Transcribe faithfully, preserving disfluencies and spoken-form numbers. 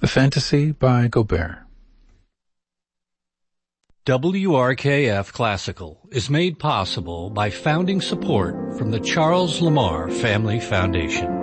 The Fantasy by Gobert. W R K F Classical is made possible by founding support from the Charles Lamar Family Foundation.